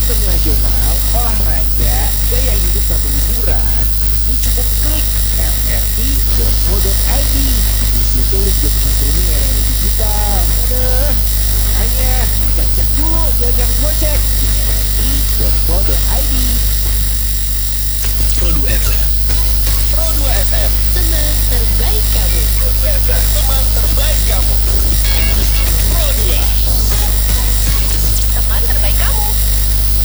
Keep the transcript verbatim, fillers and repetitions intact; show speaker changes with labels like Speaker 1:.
Speaker 1: event nasional, olahraga, gaya hidup sambil liburan, lu cukup klik r r i dot co dot i d. Di situ lu juga bisa streaming R R I digital. Aduh, makanya cek-cek dulu biar gak gocek di r r i dot co dot i d.
Speaker 2: Pro dua F M. Pro dua F M.
Speaker 3: Teman terbaik kamu.
Speaker 2: Pro dua F M. Teman terbaik